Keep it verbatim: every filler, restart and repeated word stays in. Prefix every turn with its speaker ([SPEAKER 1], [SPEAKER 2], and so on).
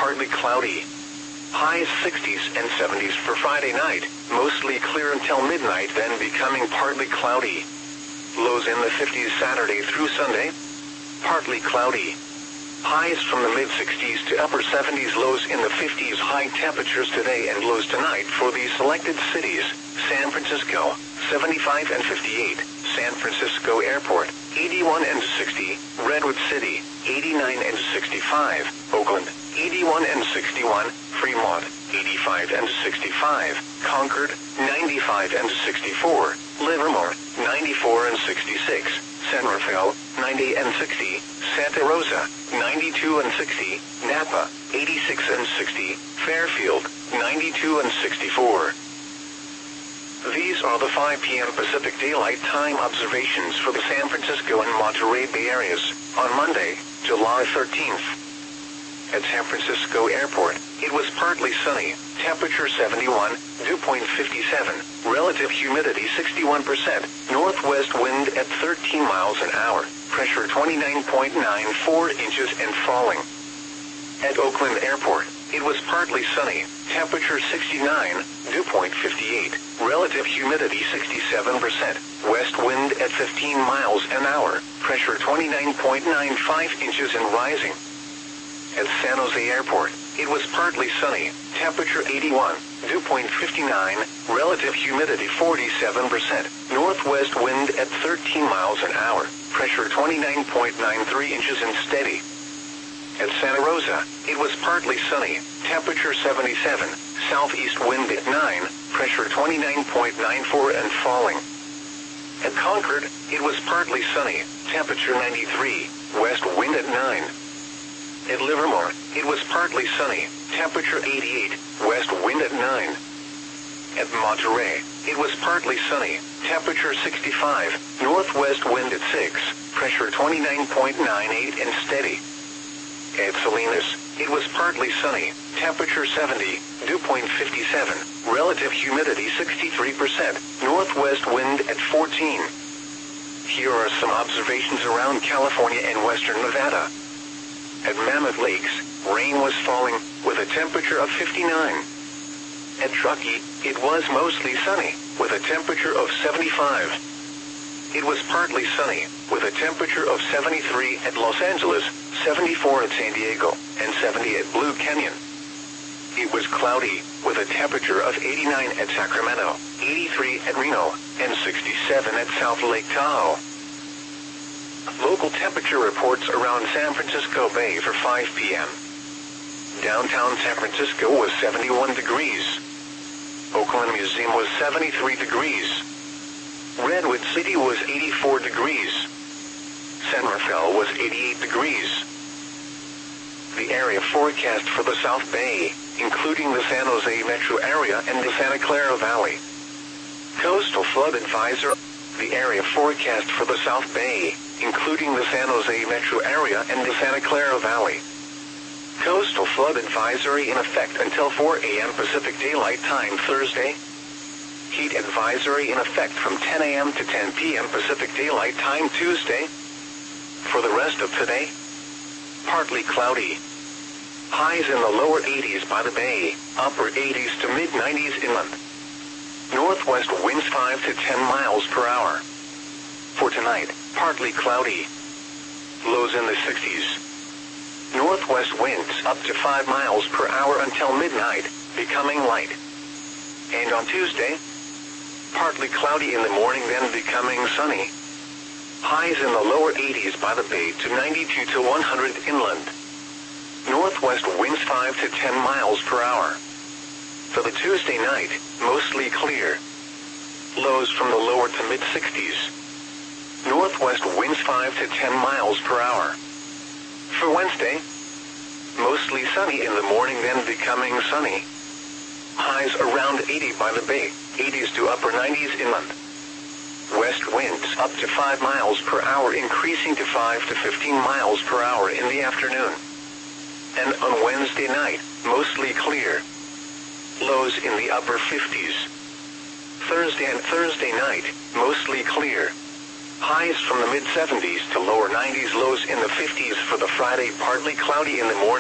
[SPEAKER 1] partly cloudy. Highs sixties and seventies for Friday night, mostly clear until midnight, then becoming partly cloudy. Lows in the fifties Saturday through Sunday. Partly cloudy. Highs from the mid-sixties to upper seventies, lows in the fifties. High temperatures today and lows tonight for the selected cities. San Francisco, seventy-five and fifty-eight. San Francisco Airport, eighty-one and sixty. Redwood City, eighty-nine and sixty-five. Oakland, eighty-one and sixty-one. Fremont, eighty-five and sixty-five. Concord, ninety-five and sixty-four. Livermore, ninety-four and sixty-six. San Rafael, ninety and sixty. Santa Rosa, ninety-two and sixty. Napa, eighty-six and sixty. Fairfield, ninety-two and sixty-four. These are the five p m Pacific Daylight Time observations for the San Francisco and Monterey Bay areas on Monday, July thirteenth. At San Francisco Airport, it was partly sunny, temperature seventy-one, dew point fifty-seven, relative humidity sixty-one percent, northwest wind at thirteen miles an hour, pressure twenty-nine point nine four inches and falling. At Oakland Airport, it was partly sunny, temperature sixty-nine, dew point fifty-eight, relative humidity sixty-seven percent, west wind at fifteen miles an hour, pressure twenty-nine point nine five inches and rising. At San Jose Airport, it was partly sunny, temperature eighty-one, dew point fifty-nine, relative humidity forty-seven percent, northwest wind at thirteen miles an hour, pressure twenty-nine point nine three inches and steady. At Santa Rosa, it was partly sunny, temperature seventy-seven, southeast wind at nine, pressure twenty-nine point nine four and falling. At Concord, it was partly sunny, temperature ninety-three, west wind at nine. At Livermore, it was partly sunny, temperature eighty-eight, west wind at nine. At Monterey, it was partly sunny, temperature sixty-five, northwest wind at six, pressure twenty-nine point nine eight and steady. At Salinas, it was partly sunny, temperature seventy, dew point fifty-seven, relative humidity sixty-three percent, northwest wind at fourteen. Here are some observations around California and western Nevada. At Mammoth Lakes, rain was falling, with a temperature of fifty-nine. At Truckee, it was mostly sunny, with a temperature of seventy-five. It was partly sunny, with a temperature of seventy-three at Los Angeles, seventy-four at San Diego, and seventy at Blue Canyon. It was cloudy, with a temperature of eighty-nine at Sacramento, eighty-three at Reno, and sixty-seven at South Lake Tahoe. Local temperature reports around San Francisco Bay for five p m Downtown San Francisco was seventy-one degrees. Oakland Museum was seventy-three degrees. Redwood City was eighty-four degrees. San Rafael was eighty-eight degrees. The area forecast for the South Bay, including the San Jose metro area and the Santa Clara Valley. Coastal flood advisor. The area forecast for the South Bay, including the San Jose metro area and the Santa Clara Valley. Coastal flood advisory in effect until four a m Pacific Daylight Time Thursday. Heat advisory in effect from ten a m to ten p m Pacific Daylight Time Tuesday. For the rest of today, partly cloudy. Highs in the lower eighties by the bay, upper eighties to mid nineties inland. Northwest winds five to ten miles per hour. For tonight, partly cloudy. Lows in the sixties. Northwest winds up to five miles per hour until midnight, becoming light. And on Tuesday, partly cloudy in the morning, then becoming sunny. Highs in the lower eighties by the bay to ninety-two to one hundred inland. Northwest winds five to ten miles per hour. For the Tuesday night, mostly clear. Lows from the lower to mid-sixties. Northwest winds five to ten miles per hour. For Wednesday, mostly sunny in the morning, then becoming sunny. Highs around eighty by the bay, eighties to upper nineties inland. West winds up to five miles per hour, increasing to five to fifteen miles per hour in the afternoon. And on Wednesday night, mostly clear. Lows in the upper fifties. Thursday and Thursday night, mostly clear. Highs from the mid-seventies to lower nineties, lows in the fifties for the Friday, partly cloudy in the morning.